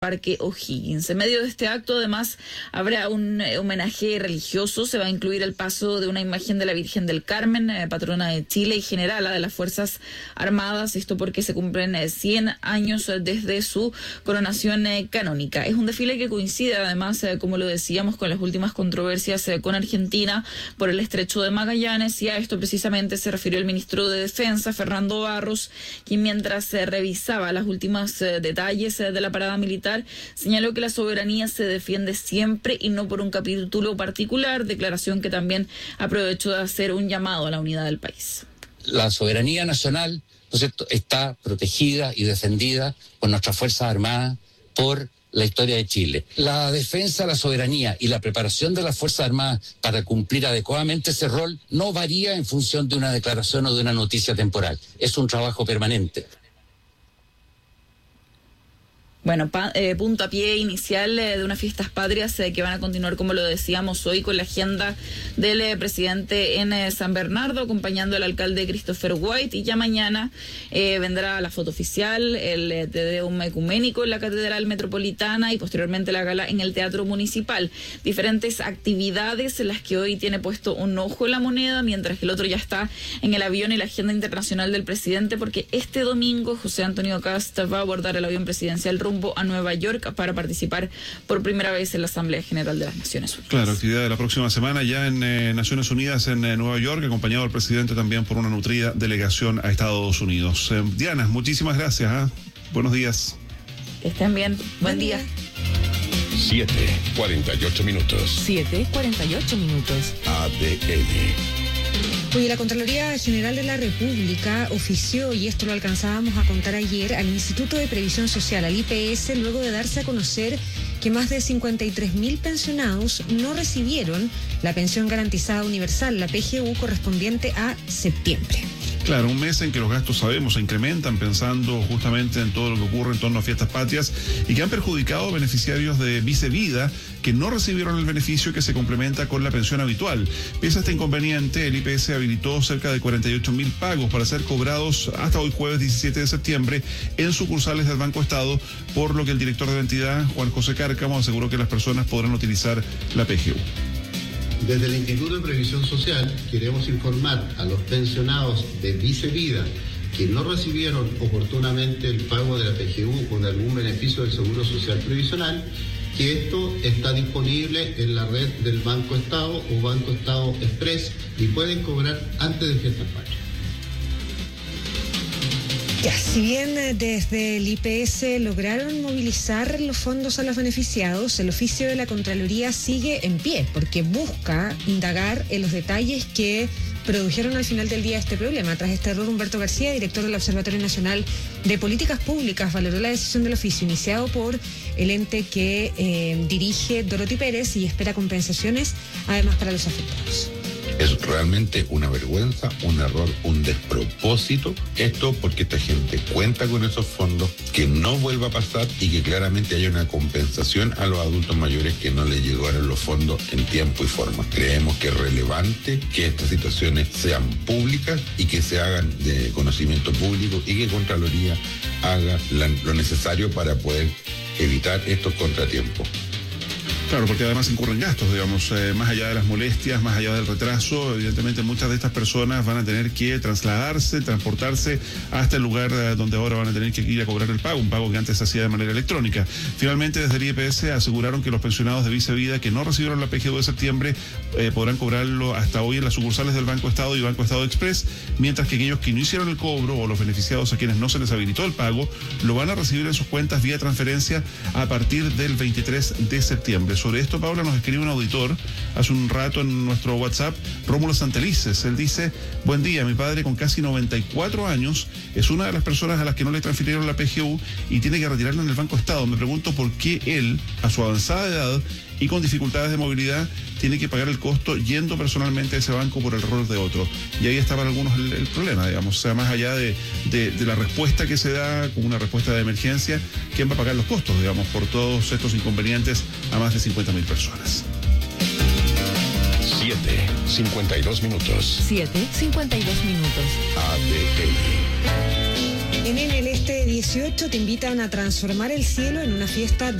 Parque O'Higgins. En medio de este acto, además, habrá un homenaje religioso. Se va a incluir el paso de una imagen de la Virgen del Carmen, patrona de Chile y generala de las Fuerzas Armadas. Esto porque se cumplen 100 años desde su coronación canónica. Es un desfile que coincide, además, como lo decíamos, con las últimas controversias con Argentina por el Estrecho de Magallanes. Y a esto precisamente se refirió el ministro de Defensa, Fernando Barros, quien mientras revisaba los últimos detalles de la parada militar, señaló que la soberanía se defiende siempre y no por un capítulo particular, declaración que también aprovechó de hacer un llamado a la unidad del país. La soberanía nacional, ¿no es cierto?, está protegida y defendida por nuestras Fuerzas Armadas, por la historia de Chile. La defensa de la soberanía y la preparación de las Fuerzas Armadas para cumplir adecuadamente ese rol no varía en función de una declaración o de una noticia temporal. Es un trabajo permanente. Bueno, puntapié inicial de unas fiestas patrias que van a continuar, como lo decíamos hoy, con la agenda del presidente en San Bernardo, acompañando al alcalde Christopher White, y ya mañana vendrá la foto oficial, el Te Deum ecuménico en la Catedral Metropolitana y posteriormente la gala en el Teatro Municipal. Diferentes actividades en las que hoy tiene puesto un ojo en la moneda, mientras que el otro ya está en el avión y la agenda internacional del presidente, porque este domingo José Antonio Kast va a abordar el avión presidencial rumbo a Nueva York para participar por primera vez en la Asamblea General de las Naciones Unidas. Claro, actividad de la próxima semana ya en Naciones Unidas en Nueva York, acompañado del presidente también por una nutrida delegación a Estados Unidos. Diana, muchísimas gracias. Buenos días. Que estén bien. Buen día. 7:48 minutos. 7:48 minutos. ADN. Oye, la Contraloría General de la República ofició, y esto lo alcanzábamos a contar ayer, al Instituto de Previsión Social, al IPS, luego de darse a conocer que más de 53.000 pensionados no recibieron la pensión garantizada universal, la PGU, correspondiente a septiembre. Claro, un mes en que los gastos, sabemos, se incrementan pensando justamente en todo lo que ocurre en torno a fiestas patrias y que han perjudicado a beneficiarios de Vice Vida que no recibieron el beneficio que se complementa con la pensión habitual. Pese a este inconveniente, el IPS habilitó cerca de 48.000 pagos para ser cobrados hasta hoy jueves 17 de septiembre en sucursales del Banco Estado, por lo que el director de la entidad, Juan José Cárcamo, aseguró que las personas podrán utilizar la PGU. Desde el Instituto de Previsión Social queremos informar a los pensionados de Vice Vida que no recibieron oportunamente el pago de la PGU o de algún beneficio del Seguro Social Previsional, que esto está disponible en la red del Banco Estado o Banco Estado Express y pueden cobrar antes de fiestas patrias. Ya, si bien desde el IPS lograron movilizar los fondos a los beneficiados, el oficio de la Contraloría sigue en pie porque busca indagar en los detalles que produjeron al final del día este problema. Tras este error, Humberto García, director del Observatorio Nacional de Políticas Públicas, valoró la decisión del oficio iniciado por el ente que dirige Dorothy Pérez y espera compensaciones además para los afectados. Es realmente una vergüenza, un error, un despropósito. Esto porque esta gente cuenta con esos fondos, que no vuelva a pasar y que claramente haya una compensación a los adultos mayores que no les llegaron los fondos en tiempo y forma. Creemos que es relevante que estas situaciones sean públicas y que se hagan de conocimiento público y que Contraloría haga lo necesario para poder evitar estos contratiempos. Claro, porque además incurren gastos, digamos, más allá de las molestias, más allá del retraso. Evidentemente muchas de estas personas van a tener que trasladarse, transportarse hasta el lugar donde ahora van a tener que ir a cobrar el pago, un pago que antes se hacía de manera electrónica. Finalmente, desde el IPS aseguraron que los pensionados de Vice Vida que no recibieron la PGU de septiembre podrán cobrarlo hasta hoy en las sucursales del Banco Estado y Banco Estado Express, mientras que aquellos que no hicieron el cobro o los beneficiados a quienes no se les habilitó el pago lo van a recibir en sus cuentas vía transferencia a partir del 23 de septiembre. Sobre esto, Paula, nos escribe un auditor hace un rato en nuestro WhatsApp, Rómulo Santelices. Él dice: buen día, mi padre con casi 94 años es una de las personas a las que no le transfirieron la PGU y tiene que retirarla en el Banco Estado. Me pregunto por qué él, a su avanzada edad y con dificultades de movilidad, tiene que pagar el costo yendo personalmente a ese banco por el error de otro. Y ahí está para algunos el problema, digamos. O sea, más allá de la respuesta que se da como una respuesta de emergencia, ¿quién va a pagar los costos, digamos, por todos estos inconvenientes a más de 50.000 personas? 7:52 minutos. 7:52 minutos. ADN. En el Este 18 te invitan a transformar el cielo en una fiesta